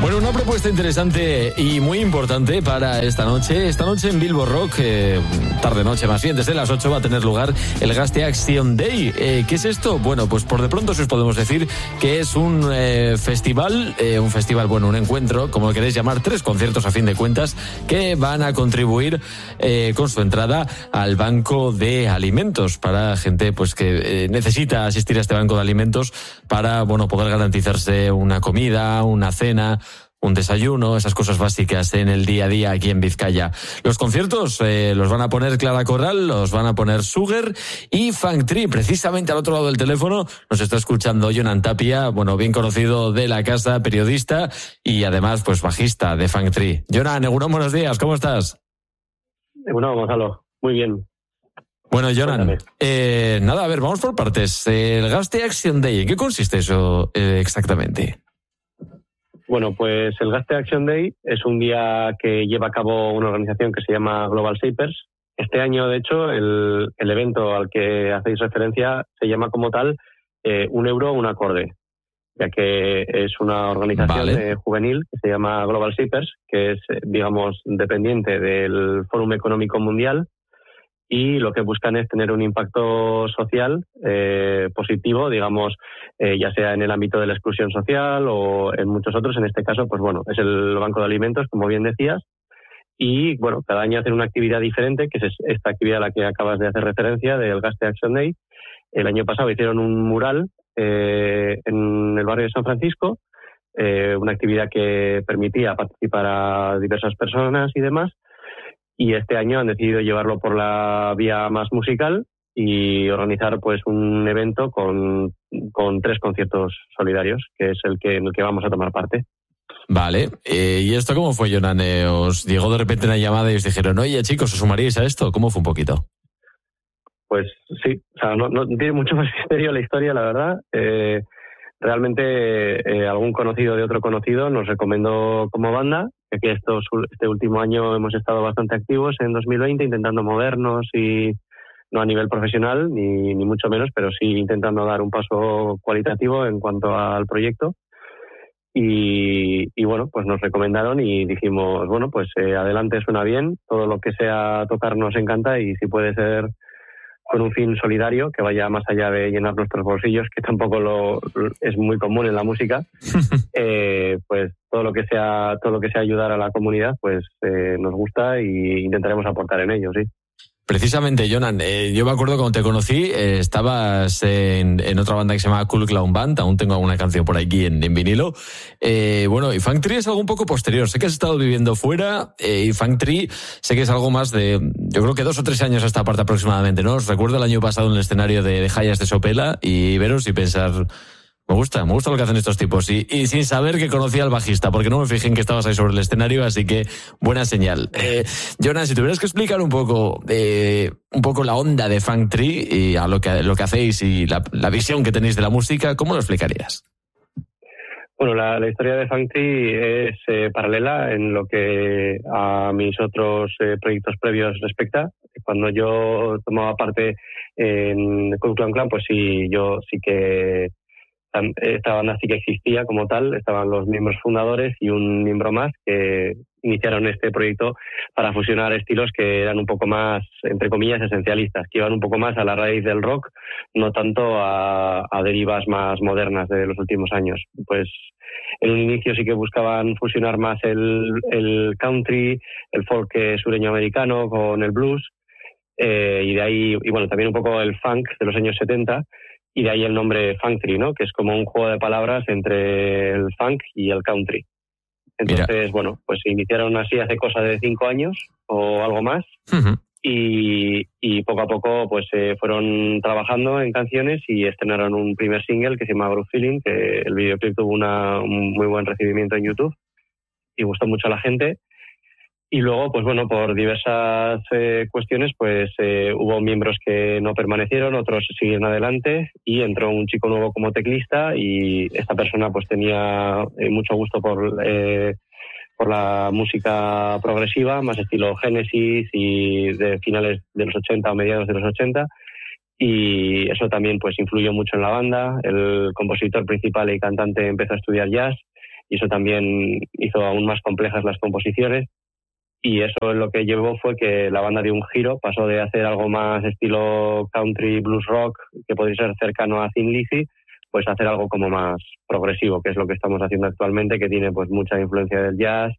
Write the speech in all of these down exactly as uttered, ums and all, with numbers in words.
Bueno, una propuesta interesante y muy importante para esta noche. Esta noche en Bilbo Rock, eh, tarde-noche más bien, desde las ocho va a tener lugar el Gazte Action Day. Eh, ¿Qué es esto? Bueno, pues por de pronto si os podemos decir que es un eh, festival, eh, un festival, bueno, un encuentro, como lo queréis llamar, tres conciertos a fin de cuentas, que van a contribuir eh, con su entrada al Banco de Alimentos para gente pues que eh, necesita asistir a este Banco de Alimentos para, bueno, poder garantizarse una comida, una cena, un desayuno, esas cosas básicas en el día a día aquí en Vizcaya. Los conciertos eh, los van a poner Clara Corral, los van a poner Sugar y Funk Tree. Precisamente al otro lado del teléfono nos está escuchando Jonan Tapia, bueno, bien conocido de la casa, periodista y además pues bajista de Funk Tree. Jonan, Egunon, buenos días, ¿cómo estás? Egunon, Gonzalo, muy bien. Bueno, Jonan, eh, nada, a ver, vamos por partes. El Gazte Action Day, ¿en qué consiste eso eh, exactamente? Bueno, pues el Gazte Action Day es un día que lleva a cabo una organización que se llama Global Shapers. Este año, de hecho, el, el evento al que hacéis referencia se llama como tal eh, Un Euro, Un Acorde, ya que es una organización vale. eh, juvenil que se llama Global Shapers, que es, digamos, dependiente del Fórum Económico Mundial, y lo que buscan es tener un impacto social eh, positivo, digamos, eh, ya sea en el ámbito de la exclusión social o en muchos otros. En este caso, pues bueno, es el Banco de Alimentos, como bien decías, y bueno, cada año hacen una actividad diferente, que es esta actividad a la que acabas de hacer referencia, del Gazte Action Day. El año pasado hicieron un mural eh, en el barrio de San Francisco, eh, una actividad que permitía participar a diversas personas y demás. Y este año han decidido llevarlo por la vía más musical y organizar pues un evento con, con tres conciertos solidarios, que es el que en el que vamos a tomar parte. Vale, eh, ¿y esto cómo fue, Jonan? Eh, ¿Os llegó de repente una llamada y os dijeron, oye chicos, os sumaríais a esto? ¿Cómo fue un poquito? Pues sí, o sea, no, no tiene mucho más misterio la historia, la verdad. Eh, realmente eh, algún conocido de otro conocido nos recomendó como banda, ya que estos, este último año hemos estado bastante activos en dos mil veinte intentando movernos y no a nivel profesional ni, ni mucho menos, pero sí intentando dar un paso cualitativo en cuanto al proyecto. Y, y bueno, pues nos recomendaron y dijimos, bueno, pues eh, adelante, suena bien, todo lo que sea tocar nos encanta y si puede ser con un fin solidario que vaya más allá de llenar nuestros bolsillos, que tampoco lo es muy común en la música, eh, pues todo lo que sea todo lo que sea ayudar a la comunidad, pues eh, nos gusta y intentaremos aportar en ello, sí. Precisamente, Jonan, eh, yo me acuerdo cuando te conocí, eh, estabas en, en otra banda que se llama Cool Clown Band, aún tengo alguna canción por aquí en, en vinilo. Eh, bueno, y Funk Tree es algo un poco posterior. Sé que has estado viviendo fuera eh, y Funk Tree sé que es algo más de, yo creo que dos o tres años a esta parte aproximadamente, ¿no? Os recuerdo el año pasado en el escenario de, de Hayas de Sopela y veros y pensar... Me gusta, me gusta lo que hacen estos tipos y, y sin saber que conocía al bajista, porque no me fijé en que estabas ahí sobre el escenario, así que buena señal. Eh, Jonan, si tuvieras que explicar un poco eh, un poco la onda de Funk Tree y a lo que, lo que hacéis y la, la visión que tenéis de la música, ¿cómo lo explicarías? Bueno, la, la historia de Funk Tree es eh, paralela en lo que a mis otros eh, proyectos previos respecta. Cuando yo tomaba parte en Cool Clan Clan, pues sí, yo sí que... Esta banda sí que existía como tal, estaban los miembros fundadores y un miembro más que iniciaron este proyecto para fusionar estilos que eran un poco más, entre comillas, esencialistas, que iban un poco más a la raíz del rock, no tanto a, a derivas más modernas de los últimos años. Pues en un inicio sí que buscaban fusionar más el, el country, el folk sureño americano con el blues, eh, y de ahí, y bueno, también un poco el funk de los años setenta, y de ahí el nombre Funk Tree, ¿no? Que es como un juego de palabras entre el funk y el country. Entonces, Mira. bueno, pues se iniciaron así hace cosa de cinco años o algo más, uh-huh. y, y poco a poco pues eh, fueron trabajando en canciones y estrenaron un primer single que se llama Groove Feeling, que el videoclip tuvo una, un muy buen recibimiento en YouTube y gustó mucho a la gente. Y luego, pues bueno, por diversas eh, cuestiones, pues eh, hubo miembros que no permanecieron, otros siguieron adelante y entró un chico nuevo como teclista y esta persona pues tenía eh, mucho gusto por, eh, por la música progresiva, más estilo Genesis y de finales de los ochenta o mediados de los ochenta, y eso también pues influyó mucho en la banda. El compositor principal y cantante empezó a estudiar jazz y eso también hizo aún más complejas las composiciones. Y eso lo que llevó fue que la banda dio un giro, pasó de hacer algo más estilo country, blues rock, que podría ser cercano a Thin Lizzy, pues hacer algo como más progresivo, que es lo que estamos haciendo actualmente, que tiene pues mucha influencia del jazz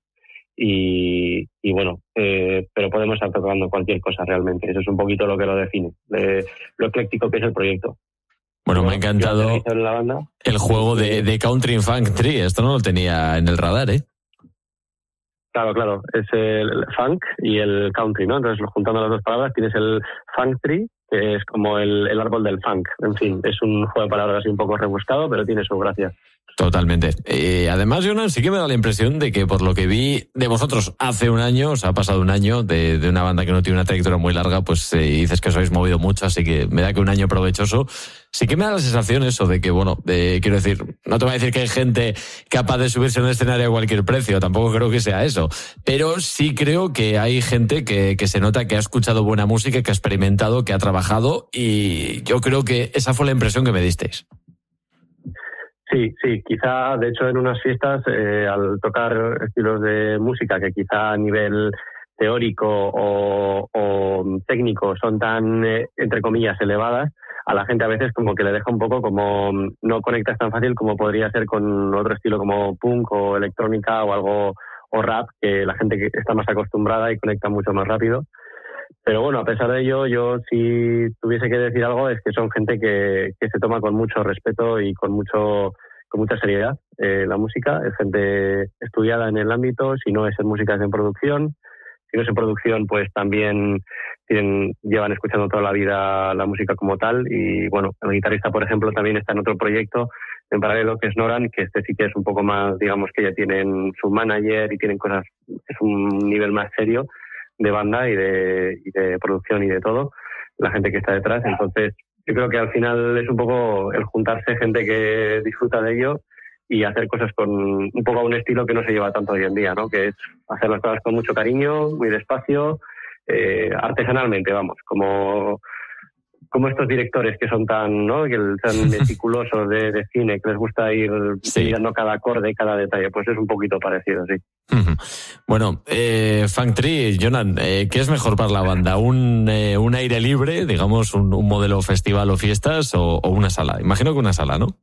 y, y bueno, eh, pero podemos estar tocando cualquier cosa realmente. Eso es un poquito lo que lo define, de lo ecléctico que es el proyecto. Bueno, me ha encantado el juego de, de Country and Funk Tree. Esto no lo tenía en el radar, ¿eh? Claro, claro. Es el funk y el country, ¿no? Entonces, juntando las dos palabras, tienes el funk tree, que es como el, el árbol del funk. En fin, es un juego de palabras así un poco rebuscado, pero tiene su gracia. Totalmente. Eh, además, Jonan, sí que me da la impresión de que por lo que vi de vosotros hace un año, o sea, ha pasado un año de, de una banda que no tiene una trayectoria muy larga, pues eh, dices que os habéis movido mucho, así que me da que un año provechoso. Sí que me da la sensación eso de que, bueno, eh, quiero decir, no te voy a decir que hay gente capaz de subirse a un escenario a cualquier precio, tampoco creo que sea eso, pero sí creo que hay gente que, que se nota que ha escuchado buena música, que ha experimentado, que ha trabajado, y yo creo que esa fue la impresión que me disteis. Sí, sí, quizá, de hecho, en unas fiestas, eh, al tocar estilos de música que quizá a nivel teórico o, o técnico son tan, eh, entre comillas, elevadas, a la gente a veces como que le deja un poco como no conectas tan fácil como podría ser con otro estilo como punk o electrónica o algo, o rap, que la gente que está más acostumbrada y conecta mucho más rápido. Pero bueno, a pesar de ello, yo si tuviese que decir algo es que son gente que, que se toma con mucho respeto y con mucho con mucha seriedad eh, la música. Es gente estudiada en el ámbito, si no es en música es en producción. Si no es en producción, pues también tienen, llevan escuchando toda la vida la música como tal. Y bueno, el guitarrista, por ejemplo, también está en otro proyecto en paralelo que es Noran, que este sí que es un poco más, digamos que ya tienen su manager y tienen cosas, es un nivel más serio de banda y de, y de producción y de todo, la gente que está detrás. Entonces, yo creo que al final es un poco el juntarse gente que disfruta de ello y hacer cosas con un poco a un estilo que no se lleva tanto hoy en día, ¿no? Que es hacer las cosas con mucho cariño, muy despacio, eh, artesanalmente, vamos, como como estos directores que son tan, ¿no? Que tan meticulosos de, de cine, que les gusta ir sí. mirando cada acorde, cada detalle. Pues es un poquito parecido, sí. Bueno, eh, Funk Tree, Jonan, eh, ¿qué es mejor para la banda? ¿Un, eh, un aire libre, digamos, un, un modelo festival o fiestas, o, o una sala? Imagino que una sala, ¿no?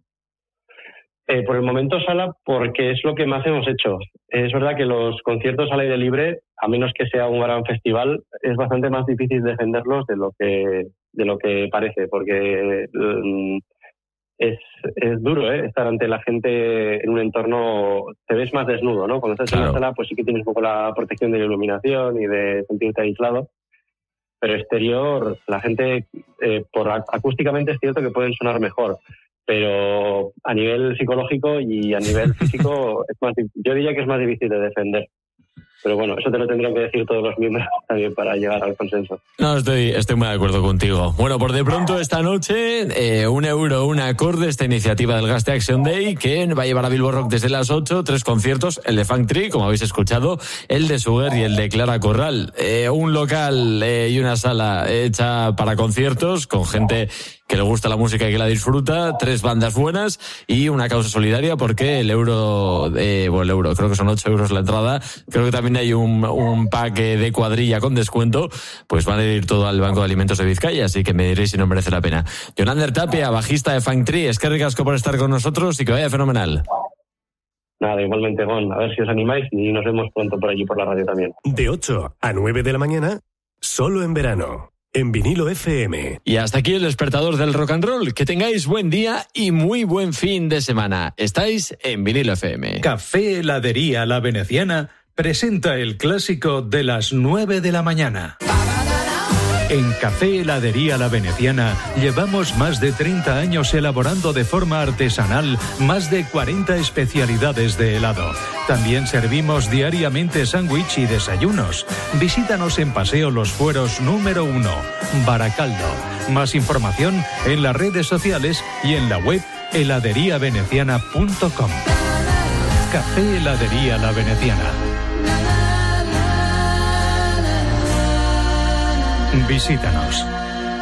Eh, por el momento sala, porque es lo que más hemos hecho. Es verdad que los conciertos al aire libre, a menos que sea un gran festival, es bastante más difícil defenderlos de lo que de lo que parece, porque um, es, es duro, ¿eh? Estar ante la gente en un entorno, te ves más desnudo, ¿no? Cuando estás claro. en una sala, pues sí que tienes un poco la protección de la iluminación y de sentirte aislado, pero exterior, la gente, eh, por acústicamente es cierto que pueden sonar mejor, pero a nivel psicológico y a nivel físico es más, yo diría que es más difícil de defender. Pero bueno, eso te lo tendrían que decir todos los miembros también para llegar al consenso. No, estoy, estoy muy de acuerdo contigo. Bueno, por de pronto esta noche, eh, un euro, un acorde, esta iniciativa del Gaste Action Day, que va a llevar a Bilbo Rock desde las ocho, tres conciertos, el de Funk Tree, como habéis escuchado, el de Suger y el de Clara Corral. Eh, un local eh, y una sala hecha para conciertos, con gente que le gusta la música y que la disfruta, tres bandas buenas y una causa solidaria, porque el euro, eh, bueno, el euro, creo que son ocho euros la entrada, creo que también hay un, un pack de cuadrilla con descuento, pues van a ir todo al Banco de Alimentos de Vizcaya, así que me diréis si no merece la pena. Jonander Tapia, bajista de Funk Tree, es que ricasco por estar con nosotros y que vaya fenomenal. Nada, igualmente, Gon, a ver si os animáis y nos vemos pronto por allí por la radio también. De ocho a nueve de la mañana, solo en verano. En Vinilo F M. Y hasta aquí el despertador del rock and roll. Que tengáis buen día y muy buen fin de semana. Estáis en Vinilo F M. Café Heladería La Veneciana presenta el clásico de las nueve de la mañana. En Café Heladería La Veneciana llevamos más de treinta años elaborando de forma artesanal más de cuarenta especialidades de helado. También servimos diariamente sándwich y desayunos. Visítanos en Paseo Los Fueros número uno, Baracaldo. Más información en las redes sociales y en la web heladería veneciana punto com. Café Heladería La Veneciana. Visítanos.